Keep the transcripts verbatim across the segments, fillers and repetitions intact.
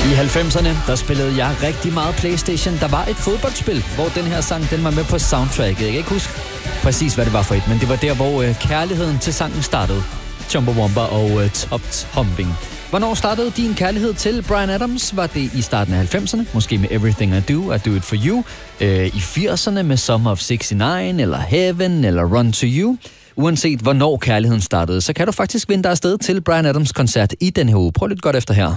I halvfemserne, der spillede jeg rigtig meget PlayStation. Der var et fodboldspil, hvor den her sang, den var med på soundtracket. Jeg kan ikke huske præcis, hvad det var for et, men det var der, hvor øh, kærligheden til sangen startede. Chumbawamba og øh, Top Humping. Hvornår startede din kærlighed til Bryan Adams? Var det i starten af halvfemserne? Måske med Everything I Do, I Do It For You. Øh, I firserne med Summer of seksogtres, eller Heaven, eller Run To You. Uanset hvornår kærligheden startede, så kan du faktisk vinde dig afsted til Bryan Adams koncert i den her uge. Prøv lidt godt efter her.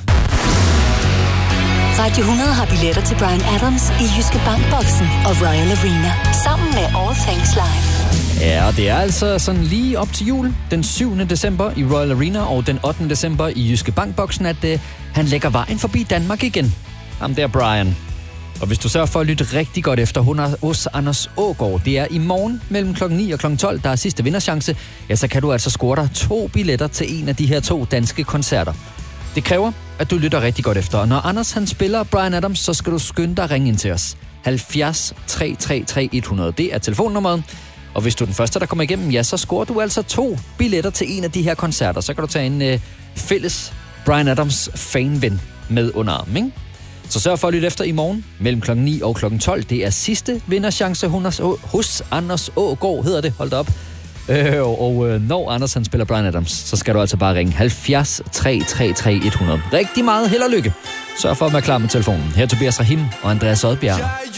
Radio hundrede har billetter til Bryan Adams i Jyske Bankboksen og Royal Arena. Sammen med All Things Live. Ja, og det er altså sådan lige op til jul, den syvende december i Royal Arena og den ottende december i Jyske Bankboksen, at uh, han lægger vejen forbi Danmark igen. Ham der Bryan. Og hvis du sørger for at lytte rigtig godt efter hos Anders Aagaard, det er i morgen mellem klokken ni og klokken tolv, der er sidste vinderchance, ja, så kan du altså score dig to billetter til en af de her to danske koncerter. Det kræver, at du lytter rigtig godt efter. Og når Anders han spiller Bryan Adams, så skal du skynde dig at ringe ind til os. halvfjerds tre tre tre hundrede, det er telefonnummeret. Og hvis du er den første, der kommer igennem, ja, så scorer du altså to billetter til en af de her koncerter. Så kan du tage en øh, fælles Bryan Adams fanven med under armen, ikke? Så sørg for at lytte efter i morgen mellem klokken ni og klokken tolv. Det er sidste vinderchance hos Anders Aagaard, hedder det. Hold da op. Øh, og og øh, når Anders han spiller Bryan Adams, så skal du altså bare ringe halvfjerds tre tre tre hundrede. Rigtig meget held og lykke. Sørg for at være klar med telefonen. Her er Tobias Rahim og Andreas Odbjerg.